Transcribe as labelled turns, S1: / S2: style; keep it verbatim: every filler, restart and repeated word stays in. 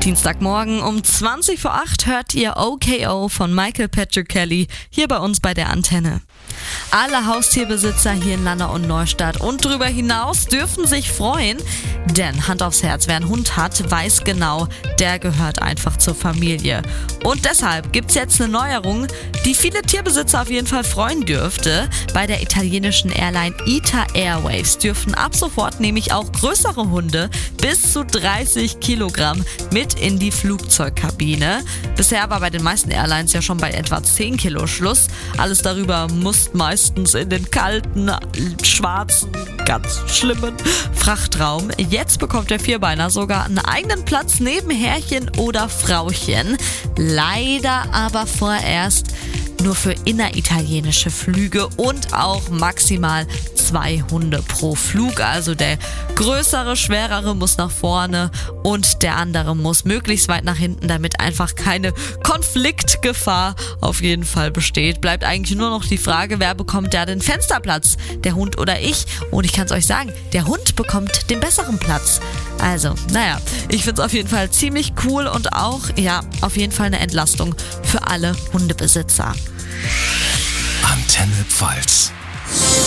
S1: Dienstagmorgen um zwanzig vor acht hört ihr O K O von Michael Patrick Kelly hier bei uns bei der Antenne. Alle Haustierbesitzer hier in Landau und Neustadt und darüber hinaus dürfen sich freuen, denn Hand aufs Herz, wer einen Hund hat, weiß genau, der gehört einfach zur Familie. Und deshalb gibt's jetzt eine Neuerung, die viele Tierbesitzer auf jeden Fall freuen dürfte. Bei der italienischen Airline I T A Airways dürfen ab sofort nämlich auch größere Hunde bis zu dreißig Kilogramm mit in die Flugzeugkabine. Bisher war bei den meisten Airlines ja schon bei etwa zehn Kilo Schluss. Alles darüber muss meistens in den kalten, schwarzen, ganz schlimmen Frachtraum. Jetzt bekommt der Vierbeiner sogar einen eigenen Platz neben Herrchen oder Frauchen. Leider aber vorerst nur für inneritalienische Flüge und auch maximal zwei Hunde pro Flug. Also der größere, schwerere muss nach vorne und der andere muss möglichst weit nach hinten, damit einfach keine Konfliktgefahr auf jeden Fall besteht. Bleibt eigentlich nur noch die Frage, wer bekommt da den Fensterplatz? Der Hund oder ich? Und ich kann es euch sagen, der Hund bekommt den besseren Platz. Also, naja, ich finde es auf jeden Fall ziemlich cool und auch, ja, auf jeden Fall eine Entlastung für alle Hundebesitzer.
S2: Antenne Pfalz.